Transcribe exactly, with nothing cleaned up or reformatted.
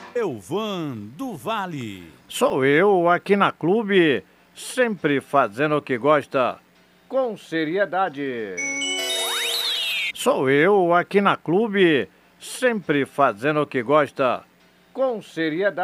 Elvan do Vale. Sou eu aqui na Clube, sempre fazendo o que gosta, com seriedade. Sou eu aqui na Clube, sempre fazendo o que gosta, com seriedade.